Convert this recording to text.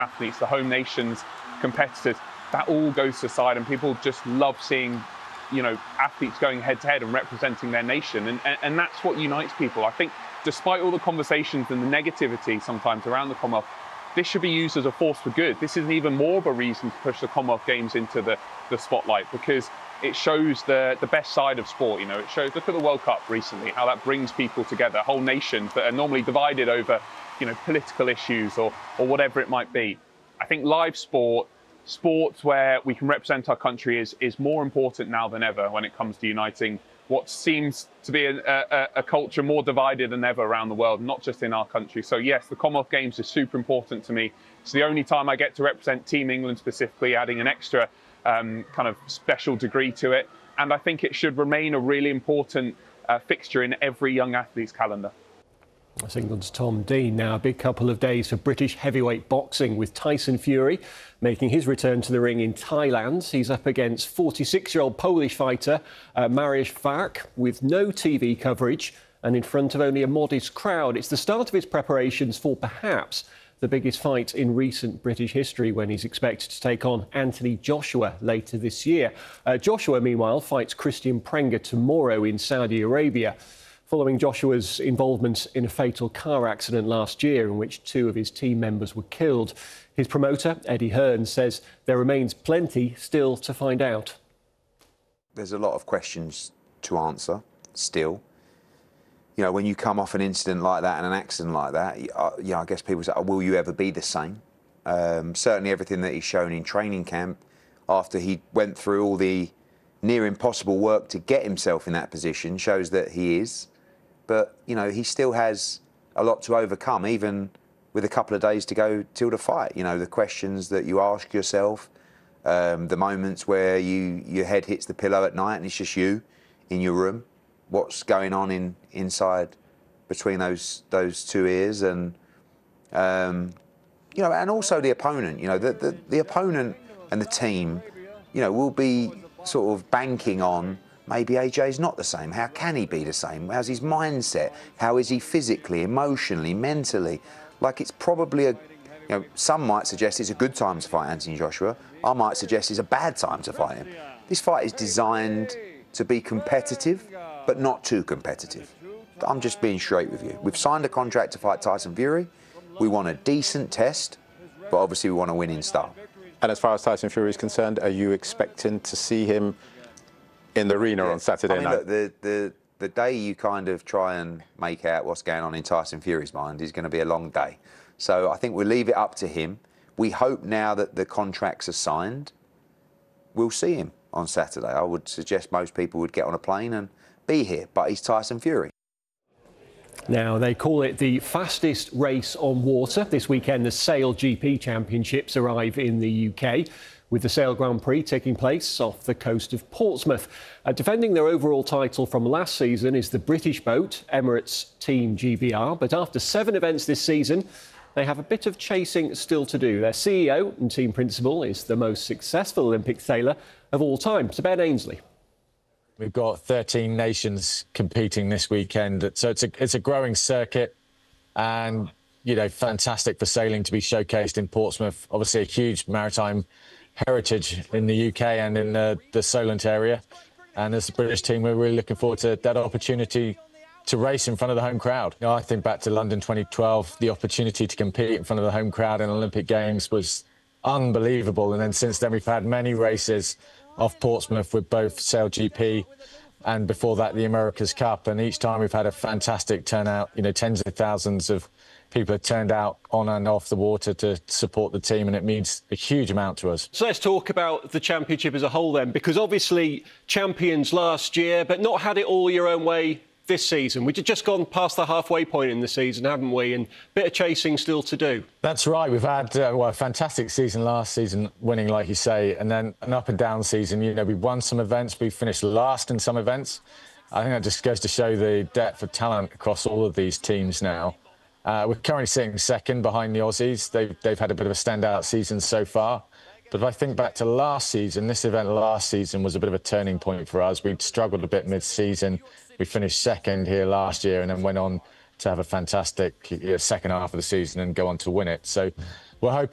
athletes, the home nations, competitors, that all goes to the side, and people just love seeing, athletes going head to head and representing their nation, and that's what unites people. I think despite all the conversations and the negativity sometimes around the Commonwealth, this should be used as a force for good. This is even more of a reason to push the Commonwealth Games into the spotlight, because it shows the best side of sport. It shows, look at the World Cup recently, how that brings people together, whole nations that are normally divided over, political issues or whatever it might be. I think live sports where we can represent our country is more important now than ever when it comes to uniting what seems to be a culture more divided than ever around the world, not just in our country. So yes, the Commonwealth Games is super important to me. It's the only time I get to represent Team England specifically, adding an extra kind of special degree to it. And I think it should remain a really important fixture in every young athlete's calendar. That's England's Tom Dean. Now, a big couple of days for British heavyweight boxing, with Tyson Fury making his return to the ring in Thailand. He's up against 46-year-old Polish fighter Mariusz Wach, with no TV coverage and in front of only a modest crowd. It's the start of his preparations for perhaps the biggest fight in recent British history, when he's expected to take on Anthony Joshua later this year. Joshua, meanwhile, fights Christian Prenga tomorrow in Saudi Arabia, following Joshua's involvement in a fatal car accident last year in which 2 of his team members were killed. His promoter, Eddie Hearn, says there remains plenty still to find out. There's a lot of questions to answer still. When you come off an incident like that and an accident like that, I guess people say, will you ever be the same? Certainly everything that he's shown in training camp, after he went through all the near impossible work to get himself in that position, shows that he is. But, he still has a lot to overcome, even with a couple of days to go till the fight. The questions that you ask yourself, the moments where your head hits the pillow at night and it's just you in your room. What's going on inside between those 2 ears, and and also the opponent. The opponent and the team, will be sort of banking on, maybe AJ's not the same. How can he be the same? How's his mindset? How is he physically, emotionally, mentally? It's probably some might suggest it's a good time to fight Anthony Joshua. I might suggest it's a bad time to fight him. This fight is designed to be competitive, but not too competitive. I'm just being straight with you. We've signed a contract to fight Tyson Fury. We want a decent test, but obviously we want to win in style. And as far as Tyson Fury is concerned, are you expecting to see him in the arena on Saturday night? Look, the day you kind of try and make out what's going on in Tyson Fury's mind is going to be a long day. So I think we'll leave it up to him. We hope now that the contracts are signed, we'll see him on Saturday. I would suggest most people would get on a plane and be here, but he's Tyson Fury. Now, they call it the fastest race on water. This weekend, the Sail GP Championships arrive in the UK, with the Sail Grand Prix taking place off the coast of Portsmouth. Defending their overall title from last season is the British boat, Emirates Team GBR. But after 7 events this season, they have a bit of chasing still to do. Their CEO and team principal is the most successful Olympic sailor of all time, Sir Ben Ainslie. We've got 13 nations competing this weekend, so it's a growing circuit, and fantastic for sailing to be showcased in Portsmouth. Obviously, a huge maritime heritage in the UK and in the Solent area. And as the British team, we're really looking forward to that opportunity to race in front of the home crowd. I think back to London 2012, the opportunity to compete in front of the home crowd in Olympic Games was unbelievable. And then since then, we've had many races off Portsmouth with both Sail GP and before that the America's Cup, and each time we've had a fantastic turnout. Tens of thousands of people have turned out on and off the water to support the team, and it means a huge amount to us. So let's talk about the championship as a whole then, because obviously champions last year, but not had it all your own way this season. We've just gone past the halfway point in the season, haven't we? And a bit of chasing still to do. That's right. We've had a fantastic season last season, winning, like you say, and then an up and down season. We've won some events, we've finished last in some events. I think that just goes to show the depth of talent across all of these teams now. We're currently sitting second behind the Aussies. They've had a bit of a standout season so far. But if I think back to last season, this event last season was a bit of a turning point for us. We'd struggled a bit mid-season. We finished second here last year and then went on to have a fantastic second half of the season and go on to win it. So we're hoping